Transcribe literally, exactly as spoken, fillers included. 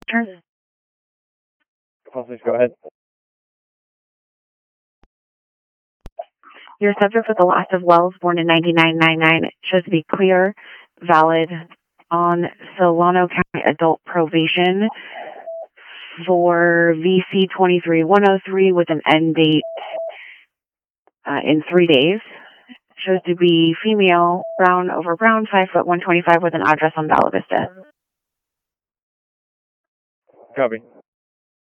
turn. Please go ahead. Your subject with the last of Wells, born in ninety-nine ninety-nine, shows to be clear, valid, on Solano County adult probation for V C twenty-three one oh three with an end date uh, in three days. Shows to be female, brown over brown, five foot one twenty-five with an address on Bella Vista. Copy.